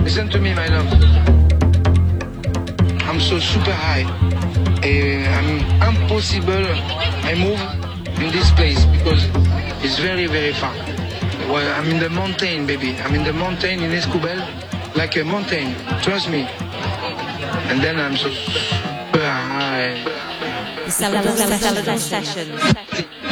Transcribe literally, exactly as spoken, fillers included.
Listen to me, my love. I'm so super high. Uh, I'm impossible. I move in this place because it's very, very far. Well, I'm in the mountain, baby. I'm in the mountain in Escobel, like a mountain. Trust me. And then I'm so super high. The Celadon Sessions.